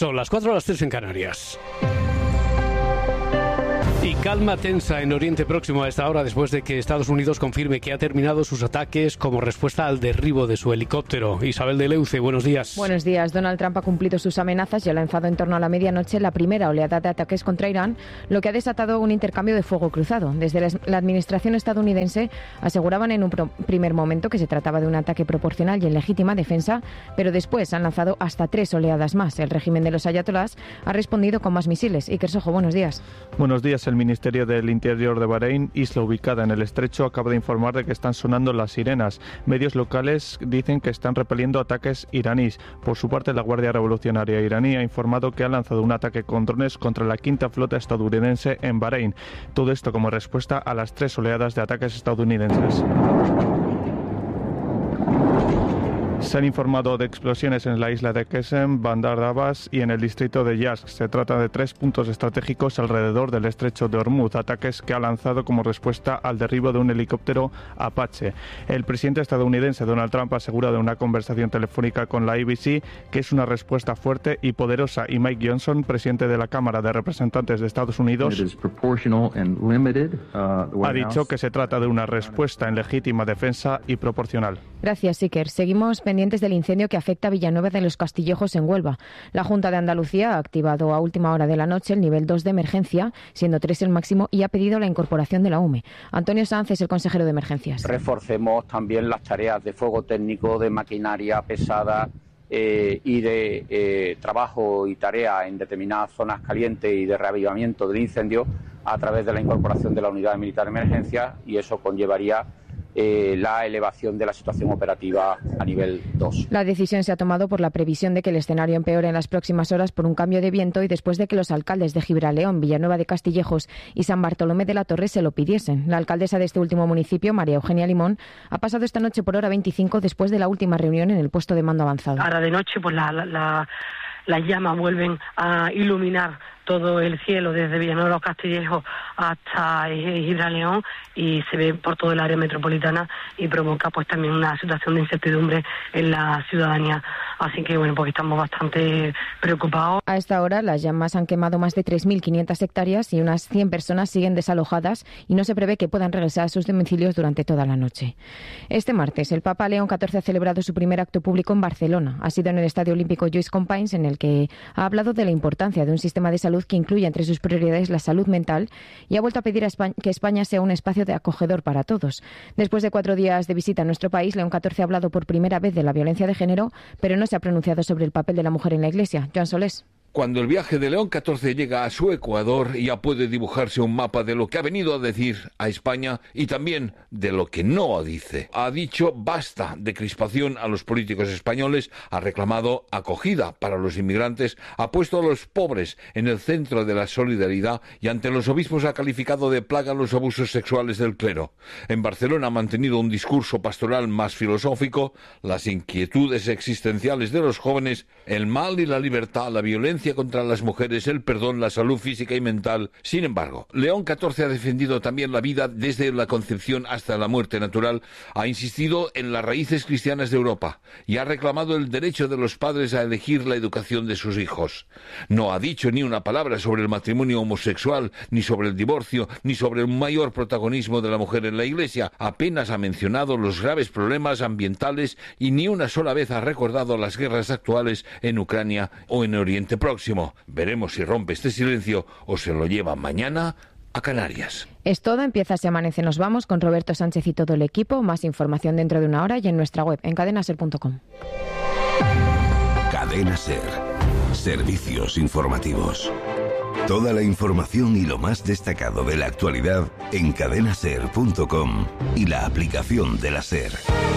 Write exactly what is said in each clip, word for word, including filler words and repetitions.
Son las cuatro, las tres en Canarias. Y calma tensa en Oriente Próximo a esta hora después de que Estados Unidos confirme que ha terminado sus ataques como respuesta al derribo de su helicóptero. Isabel de Leuce, buenos días. Buenos días. Donald Trump ha cumplido sus amenazas y ha lanzado en torno a la medianoche la primera oleada de ataques contra Irán, lo que ha desatado un intercambio de fuego cruzado. Desde la administración estadounidense aseguraban en un primer momento que se trataba de un ataque proporcional y en legítima defensa, pero después han lanzado hasta tres oleadas más. El régimen de los ayatolás ha respondido con más misiles. Iker Sojo, buenos días. Buenos días. El Ministerio del Interior de Bahrein, isla ubicada en el estrecho, acaba de informar de que están sonando las sirenas. Medios locales dicen que están repeliendo ataques iraníes. Por su parte, la Guardia Revolucionaria iraní ha informado que ha lanzado un ataque con drones contra la quinta flota estadounidense en Bahrein. Todo esto como respuesta a las tres oleadas de ataques estadounidenses. Se han informado de explosiones en la isla de Qesem, Bandar Abbas y en el distrito de Yazd. Se trata de tres puntos estratégicos alrededor del estrecho de Hormuz, ataques que ha lanzado como respuesta al derribo de un helicóptero Apache. El presidente estadounidense Donald Trump asegura en una conversación telefónica con la A B C que es una respuesta fuerte y poderosa, y Mike Johnson, presidente de la Cámara de Representantes de Estados Unidos, ha dicho que se trata de una respuesta en legítima defensa y proporcional. Gracias, Iker. Seguimos pendientes del incendio que afecta a Villanueva de los Castillejos en Huelva. La Junta de Andalucía ha activado a última hora de la noche el nivel dos de emergencia, siendo tres el máximo, y ha pedido la incorporación de la U M E. Antonio Sanz es el consejero de Emergencias. Reforcemos también las tareas de fuego técnico, de maquinaria pesada eh, y de eh, trabajo y tarea en determinadas zonas calientes y de reavivamiento del incendio a través de la incorporación de la unidad militar de emergencia, y eso conllevaría Eh, la elevación de la situación operativa a nivel dos. La decisión se ha tomado por la previsión de que el escenario empeore en las próximas horas por un cambio de viento y después de que los alcaldes de Gibraleón, Villanueva de Castillejos y San Bartolomé de la Torre se lo pidiesen. La alcaldesa de este último municipio, María Eugenia Limón, ha pasado esta noche por hora veinticinco después de la última reunión en el puesto de mando avanzado. Ahora de noche pues la, la, la, las llamas vuelven a iluminar todo el cielo desde Villanueva de los Castillejos hasta Gibraleón y se ve por todo el área metropolitana y provoca pues también una situación de incertidumbre en la ciudadanía. Así que bueno, pues estamos bastante preocupados. A esta hora las llamas han quemado más de tres mil quinientas hectáreas y unas cien personas siguen desalojadas y no se prevé que puedan regresar a sus domicilios durante toda la noche. Este martes el Papa León catorce ha celebrado su primer acto público en Barcelona. Ha sido en el Estadio Olímpico Lluís Companys, en el que ha hablado de la importancia de un sistema de salud que incluya entre sus prioridades la salud mental, y ha vuelto a pedir a España, que España sea un espacio de acogedor para todos. Después de cuatro días de visita a nuestro país, León catorce ha hablado por primera vez de la violencia de género, pero no se ha pronunciado sobre el papel de la mujer en la Iglesia. Joan Solés. Cuando el viaje de León catorce llega a su Ecuador, ya puede dibujarse un mapa de lo que ha venido a decir a España y también de lo que no dice. Ha dicho basta de crispación a los políticos españoles, ha reclamado acogida para los inmigrantes, ha puesto a los pobres en el centro de la solidaridad y ante los obispos ha calificado de plaga los abusos sexuales del clero. En Barcelona ha mantenido un discurso pastoral más filosófico, las inquietudes existenciales de los jóvenes, el mal y la libertad, la violencia contra las mujeres, el perdón, la salud física y mental. Sin embargo, León catorce ha defendido también la vida desde la concepción hasta la muerte natural, ha insistido en las raíces cristianas de Europa y ha reclamado el derecho de los padres a elegir la educación de sus hijos. No ha dicho ni una palabra sobre el matrimonio homosexual, ni sobre el divorcio, ni sobre un mayor protagonismo de la mujer en la Iglesia. Apenas ha mencionado los graves problemas ambientales y ni una sola vez ha recordado las guerras actuales en Ucrania o en Oriente Próximo. Próximo. Veremos si rompe este silencio o se lo lleva mañana a Canarias. Es todo, empieza Se Amanece, nos vamos con Roberto Sánchez y todo el equipo. Más información dentro de una hora y en nuestra web en cadena ser punto com. Cadena Ser. Servicios informativos. Toda la información y lo más destacado de la actualidad en cadena ser punto com y la aplicación de la SER.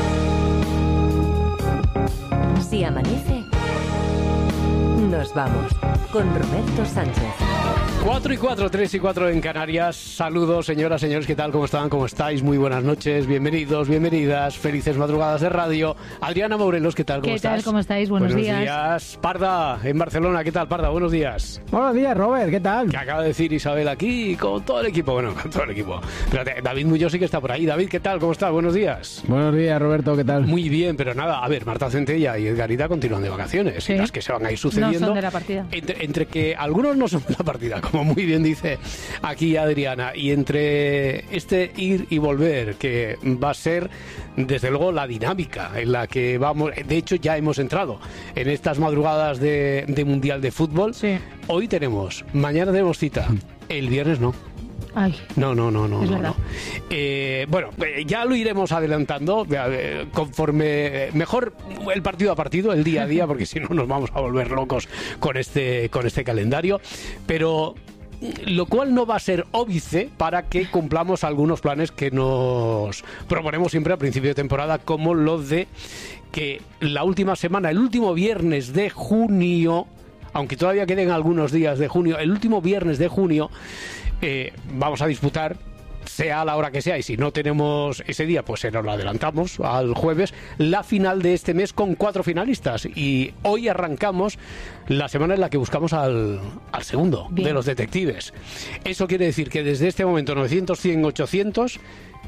Si amanece, nos vamos con Roberto Sánchez. cuatro y cuatro, tres y cuatro en Canarias. Saludos, señoras, señores, ¿qué tal? ¿Cómo están? ¿Cómo estáis? Muy buenas noches, bienvenidos, bienvenidas, felices madrugadas de radio. Adriana Morelos, ¿qué tal? ¿Cómo ¿Qué estás? tal? ¿Cómo estáis? Buenos, buenos días. días. Parda, en Barcelona, ¿qué tal, Parda? Buenos días. Buenos días, Robert, ¿qué tal? Que acaba de decir Isabel aquí con todo el equipo, bueno, con todo el equipo. Espérate, David Muñoz sí que está por ahí. David, ¿qué tal? ¿Cómo estás? Buenos días. Buenos días, Roberto, ¿qué tal? Muy bien, pero nada, a ver, Marta Centella y Edgarita continúan de vacaciones, Sí. y las que se van a ir sucediendo. No son de la partida. Entre, entre que algunos no son de la partida, como muy bien dice aquí Adriana, y entre este ir y volver, que va a ser, desde luego, la dinámica en la que vamos, de hecho ya hemos entrado en estas madrugadas de, de Mundial de Fútbol. Sí. Hoy tenemos, mañana tenemos cita, el viernes no. Ay, No, no, no, no. Es no, verdad. no. Eh, bueno, eh, ya lo iremos adelantando eh, conforme eh, mejor el partido a partido, el día a día, porque si no nos vamos a volver locos con este, con este calendario. Pero lo cual no va a ser óbice para que cumplamos algunos planes que nos proponemos siempre a principio de temporada, como los de que la última semana, el último viernes de junio, aunque todavía queden algunos días de junio, el último viernes de junio eh, vamos a disputar, sea a la hora que sea, y si no tenemos ese día, pues se nos lo adelantamos al jueves, la final de este mes con cuatro finalistas. Y hoy arrancamos la semana en la que buscamos al, al segundo Bien. de los detectives. Eso quiere decir que desde este momento novecientos, cien, ochocientos,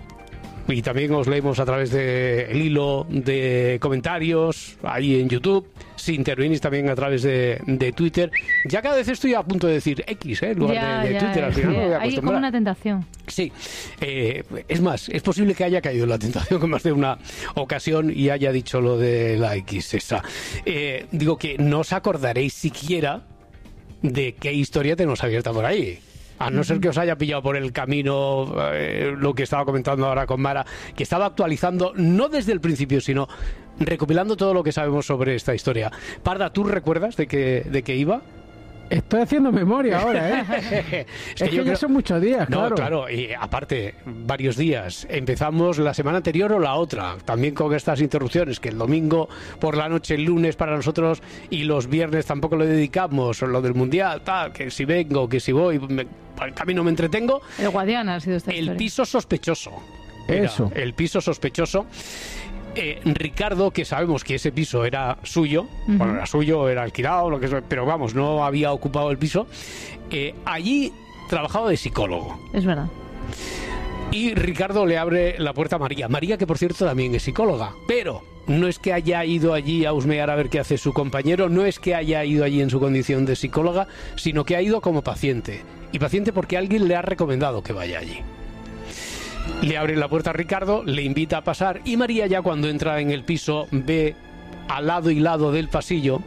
y también os leemos a través del hilo de comentarios ahí en YouTube, si intervenís también a través de, de Twitter. Ya cada vez estoy a punto de decir X, ¿eh? En lugar ya, de, de ya, Twitter, al sí. final me voy a Hay como acostumbrar. una tentación. Sí, eh, es más, es posible que haya caído en la tentación con más de una ocasión y haya dicho lo de la X esa. Eh, digo que no os acordaréis siquiera de qué historia tenemos abierta por ahí. A no ser que os haya pillado por el camino eh, lo que estaba comentando ahora con Mara, que estaba actualizando, no desde el principio, sino recopilando todo lo que sabemos sobre esta historia. Parda, ¿tú recuerdas de qué, de qué iba? Estoy haciendo memoria ahora, ¿eh? es es que yo ya creo- son muchos días, No, claro. claro, y aparte, varios días. Empezamos la semana anterior o la otra, también con estas interrupciones, que el domingo por la noche, el lunes para nosotros, y los viernes tampoco lo dedicamos, lo del Mundial, tal, que si vengo, que si voy, me, por el camino me entretengo. El Guadiana ha sido esta El historia. piso sospechoso. Era Eso. El piso sospechoso. Eh, Ricardo, que sabemos que ese piso era suyo, Ujú. bueno, era suyo, era alquilado, lo que sea, pero vamos, no había ocupado el piso. Eh, allí trabajaba de psicólogo. Es verdad. Y Ricardo le abre la puerta a María. María, que por cierto también es psicóloga. Pero no es que haya ido allí a husmear a ver qué hace su compañero, no es que haya ido allí en su condición de psicóloga, sino que ha ido como paciente. Y paciente porque alguien le ha recomendado que vaya allí. Le abre la puerta a Ricardo, le invita a pasar, y María, ya cuando entra en el piso, ve al lado y lado del pasillo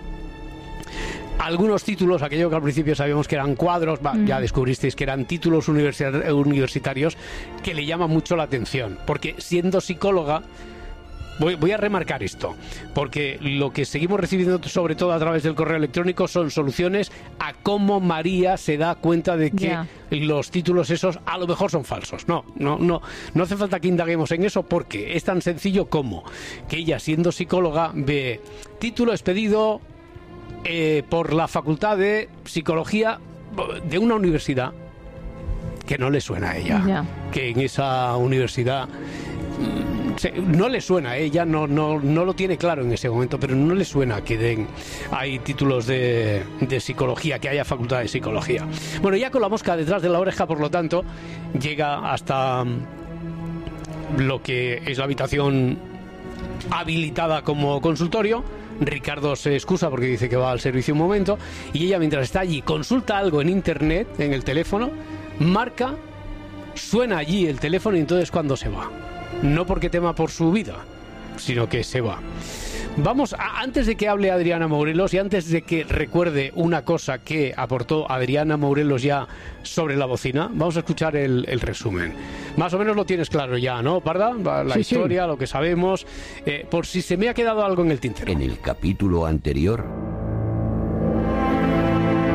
algunos títulos, aquello que al principio sabíamos que eran cuadros, va, Mm. ya descubristeis que eran títulos universi- universitarios que le llaman mucho la atención, porque siendo psicóloga, voy, voy a remarcar esto, porque lo que seguimos recibiendo sobre todo a través del correo electrónico son soluciones a cómo María se da cuenta de que Ya. los títulos esos a lo mejor son falsos. No, no, no, no hace falta que indaguemos en eso, porque es tan sencillo como que ella, siendo psicóloga, ve título expedido eh, por la Facultad de Psicología de una universidad que no le suena a ella, Ya. que en esa universidad mm, se- no le suena a ella, no, no, no lo tiene claro en ese momento, pero no le suena que den hay títulos de, de psicología, que haya facultad de psicología. Bueno, ya con la mosca detrás de la oreja, por lo tanto, llega hasta mm, lo que es la habitación habilitada como consultorio. Ricardo se excusa porque dice que va al servicio un momento, y ella, mientras está allí, consulta algo en internet, en el teléfono, marca, suena allí el teléfono, y entonces cuando se va, no porque tema por su vida, sino que se va. Vamos, a, antes de que hable Adriana Morelos y antes de que recuerde una cosa que aportó Adriana Morelos ya sobre la bocina, vamos a escuchar el, el resumen. Más o menos lo tienes claro ya, ¿no, Parda? La Sí, historia, lo que sabemos, eh, por si se me ha quedado algo en el tintero. En el capítulo anterior...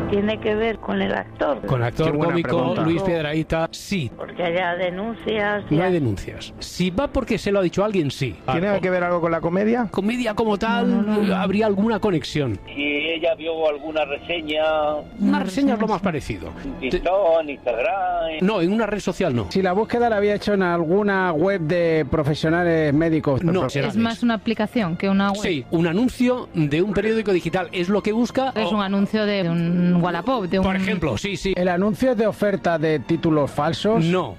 tiene que ver con el actor. Con el actor cómico pregunta. Luis Piedrahíta, sí. Porque haya denuncias. No ya- hay denuncias. Si va porque se lo ha dicho alguien, sí. ¿Tiene que ver algo con la comedia? Comedia como tal, habría alguna conexión. Si ella vio alguna reseña, Una reseña es lo más parecido. en TikTok, en Instagram. en- No, en una red social no. Si la búsqueda la había hecho en alguna web de profesionales médicos. No, Es más una aplicación que una web. Sí, un anuncio de un periódico digital es lo que busca. Es o- un anuncio de un Wallapop, de un... Por ejemplo, sí, sí. ¿El anuncio es de oferta de títulos falsos? No.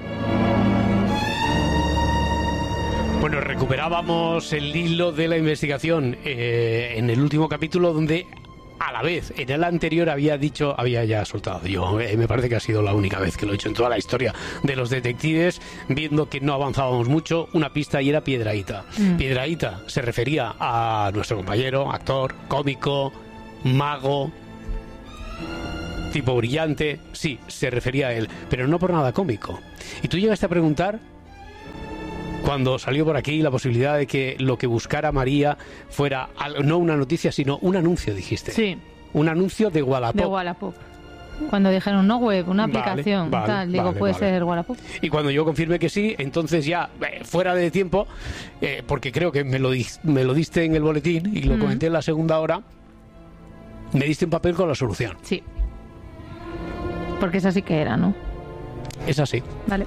Bueno, recuperábamos el hilo de la investigación eh, en el último capítulo donde a la vez en el anterior había dicho, había ya soltado yo, eh, me parece que ha sido la única vez que lo he hecho en toda la historia de los detectives, viendo que no avanzábamos mucho, una pista y era Piedrahíta. Mm. Piedrahíta se refería a nuestro compañero, actor, cómico, mago, tipo brillante, sí, se refería a él, pero no por nada cómico. Y tú llegaste a preguntar, cuando salió por aquí la posibilidad de que lo que buscara María fuera al- no una noticia, sino un anuncio, dijiste. Sí, Un anuncio de Wallapop. de Wallapop. Cuando dijeron, no web, una Vale, aplicación, vale, tal, digo, vale, puede vale. ser Wallapop. Y cuando yo confirmé que sí, entonces ya, eh, fuera de tiempo, eh, porque creo que me lo, di- me lo diste en el boletín y lo Mm. comenté en la segunda hora, me diste un papel con la solución. Sí. Porque esa sí que era, ¿no? Es así. Vale.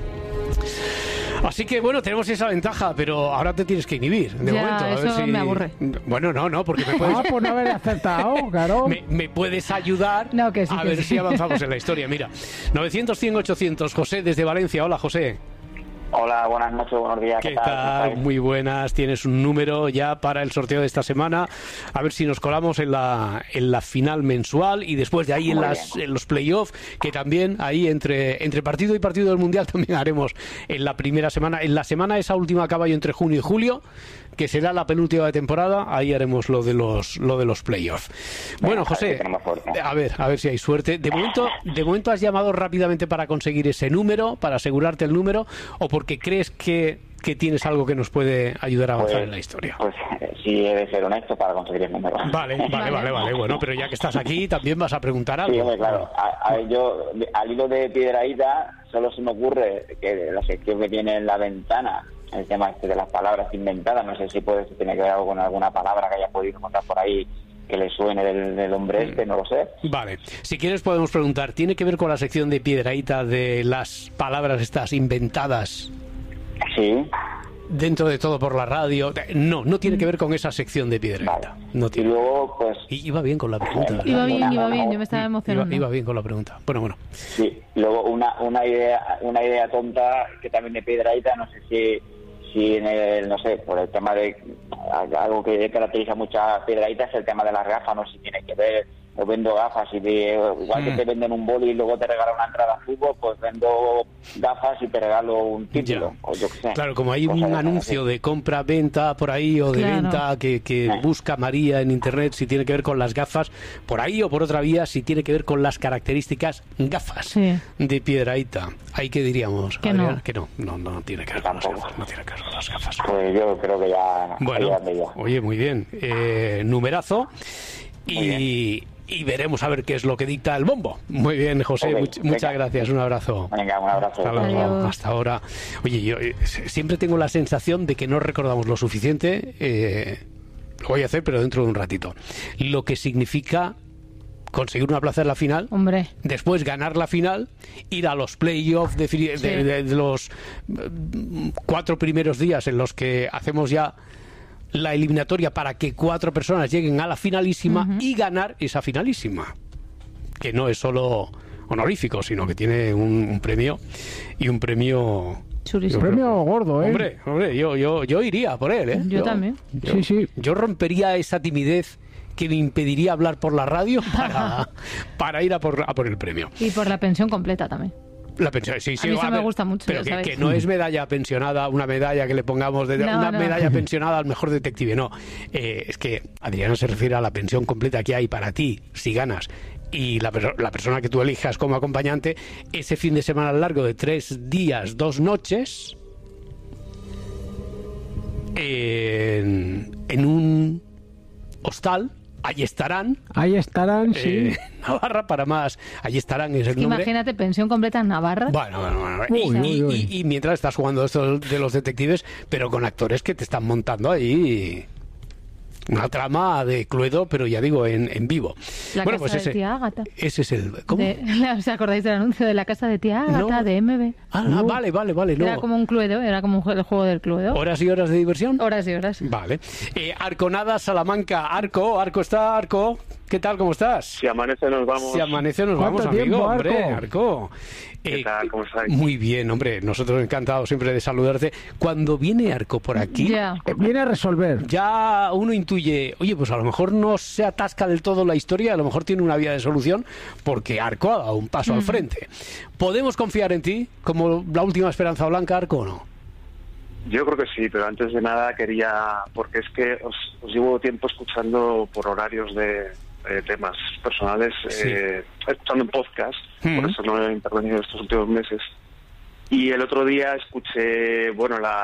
Así que bueno, tenemos esa ventaja, pero ahora te tienes que inhibir. De Ya, momento, a ver eso si... me aburre. Bueno, no, no, porque me puedes, Ah, por no haber acertado, claro. me, me puedes ayudar No, que sí, a que ver sí. si avanzamos en la historia. Mira, novecientos, cien, ochocientos, José desde Valencia. Hola, José. Hola, buenas noches, buenos días. ¿Qué ¿Qué tal? ¿Cómo tal? estáis? Muy buenas. Tienes un número ya para el sorteo de esta semana. A ver si nos colamos en la, en la final mensual y después de ahí en, Muy las, bien. en los playoffs, que también ahí entre, entre partido y partido del Mundial también haremos en la primera semana. En la semana esa última a caballo entre junio y julio, que será la penúltima de temporada, ahí haremos lo de los, lo de los playoffs. Bueno, Venga, a ver José, si tenemos suerte. a ver, a ver si hay suerte. De momento, de momento has llamado rápidamente para conseguir ese número, para asegurarte el número, o porque crees que, que tienes algo que nos puede ayudar a avanzar Pues- en la historia. Pues eh, sí, he de ser honesto para conseguir el número. Vale, vale, vale, vale. Bueno, pero ya que estás aquí, también vas a preguntar algo. Sí, hombre, claro. A, a ver, yo, de- al hilo de Piedrahíta, solo se me ocurre que la sección que tiene en la ventana, el tema este de las palabras inventadas, no sé si puede si tiene que ver algo con alguna palabra que haya podido encontrar por ahí que le suene del, del hombre este, no lo sé. Vale, si quieres podemos preguntar, ¿tiene que ver con la sección de Piedrahíta de las palabras estas inventadas Sí. dentro de todo por la radio? No, no tiene que ver con esa sección de Piedrahíta. Vale. No Y tiene. luego, pues, Y iba bien con la pregunta. Iba ¿verdad? bien, iba bien, yo me estaba Iba, emocionando. iba bien con la pregunta. Bueno, bueno. sí. Luego una, una idea, una idea tonta que también de Piedrahíta, no sé si, si en el, no sé, por el tema de algo que caracteriza mucho a Piedrahíta es el tema de las gafas, no sé si tiene que ver. Yo vendo gafas y de, igual que Mm. te venden un boli y luego te regalan una entrada a fútbol, pues vendo gafas y te regalo un título, Ya. o yo qué sé. Claro, como hay Cosas un de esas, anuncio así. de compra-venta por ahí o de Claro. venta que, que Eh. busca María en internet, si tiene que ver con las gafas, por ahí o por otra vía, si tiene que ver con las características gafas Sí. de Piedrahíta. Ahí que diríamos, Que Adrián? no. que no, no, no tiene que ver con las Tampoco. gafas, no tiene que ver con las gafas. Pues yo creo que ya... Bueno, ahí ando ya. oye, muy bien, eh, numerazo y, y veremos a ver qué es lo que dicta el bombo. Muy bien, José, Ok, much- venga. muchas gracias, un abrazo. Venga, un abrazo. Hasta luego. Adiós. Hasta ahora. Oye, yo eh, siempre tengo la sensación de que no recordamos lo suficiente. eh, lo voy a hacer, pero dentro de un ratito. Lo que significa conseguir una plaza en la final. Hombre, Después ganar la final, ir a los playoffs de, de- Sí. de- de los mm, cuatro primeros días en los que hacemos ya la eliminatoria para que cuatro personas lleguen a la finalísima Ujú. y ganar esa finalísima. Que no es solo honorífico, sino que tiene un, un premio y un premio... chulísimo. Yo creo- Premio gordo, ¿eh? Hombre, hombre, yo, yo, yo iría por él, ¿eh? Yo también. yo- Sí, sí. Yo rompería esa timidez que me impediría hablar por la radio para, para ir a por, a por el premio. Y por la pensión completa también. La pensión, sí, sí. A mí eso a me ver, gusta mucho, Pero ya que, sabéis. que no es medalla pensionada, una medalla que le pongamos de No, una no. medalla pensionada al mejor detective. No, Eh, es que Adriana se refiere a la pensión completa que hay para ti si ganas y la, perso- la persona que tú elijas como acompañante ese fin de semana largo de tres días, dos noches en, en un hostal Allí estarán. Ahí estarán, sí. Eh, Navarra para más. Allí estarán es el nombre. Imagínate, pensión completa en Navarra. Bueno, bueno, bueno. Uy, y, uy, uy. Y, y, y mientras estás jugando esto de los detectives, pero con actores que te están montando ahí una trama de Cluedo, pero ya digo, en, en vivo. La bueno, casa pues de ese, tía Ágata. Ese es el... ¿Cómo? De, ¿Os acordáis del anuncio de la casa de tía Ágata, No. de M B? Ah, No. vale, vale, vale. No. Era como un Cluedo, era como un jue- el juego del Cluedo. ¿Horas y horas de diversión? Horas y horas. Vale. Eh, Arconada, Salamanca. Arco, Arco está, Arco. ¿Qué tal? ¿Cómo estás? Si amanece nos vamos. Si amanece nos ¿Cuánto vamos, amigo. tiempo, Hombre, Arco? Arco. ¿Qué Eh, tal? ¿Cómo estáis? Muy bien, hombre. Nosotros encantados siempre de saludarte. Cuando viene Arco por aquí, Ya. Eh, Viene a resolver. ya uno intuye, oye, pues a lo mejor no se atasca del todo la historia, a lo mejor tiene una vía de solución, porque Arco ha dado un paso al frente. ¿Podemos confiar en ti como la última esperanza blanca, Arco, o no? Yo creo que sí, pero antes de nada quería, porque es que os, os llevo tiempo escuchando por horarios de, de temas personales, Sí. eh, escuchando en podcast, Mm. por eso no he intervenido estos últimos meses. Y el otro día escuché, bueno, la,